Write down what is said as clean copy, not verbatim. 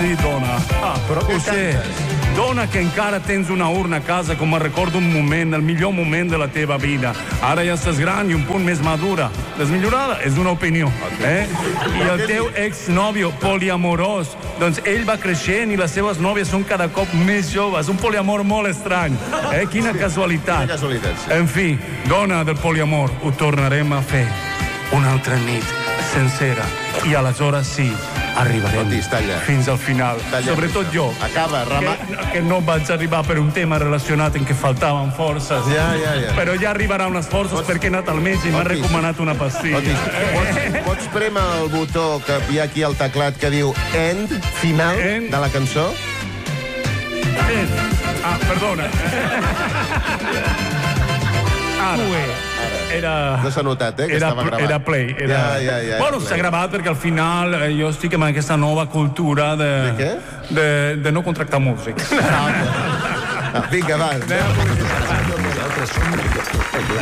Sí, dona. Però què Ho sé. cantes? Dona que encara tens una urna a casa com a record d'un moment, el millor moment de la teva vida. Ara ja estàs gran i un punt més madura. Desmillorada és una opinió. I el teu exnòvio poliamorós, doncs ell va creixent i les seves nòvies són cada cop més joves. Un poliamor molt estrany. Quina casualitat. Quina casualitat, sí. En fi, dona del poliamor, ho tornarem a fer una altra nit sencera. I aleshores sí, arribarem Otis, talla. fins al final. Talla. Sobretot jo. Acaba, que no vaig arribar per un tema relacionat en què faltaven forces. Ja. Però ja arribaran les forces perquè he anat al metge i m'ha Otis. recomanat una pastilla. Otis, pots prémer el botó que hi ha aquí al teclat que diu end, final, End. de la cançó? Perdona. Era... No s'ha notat, que estava gravat. Era play. Ja, Bueno, play. s'ha gravat perquè al final jo estic en aquesta nova cultura de... De què? De no contractar músics. Vinga, va. Nosaltres som